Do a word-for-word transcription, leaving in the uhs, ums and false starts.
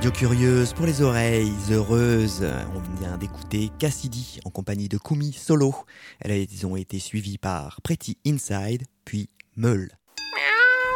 Radio Curieuse pour les oreilles heureuses. On vient d'écouter Cassidy en compagnie de Kumi Solo. Elles ont été suivies par Pretty Inside, puis Meul.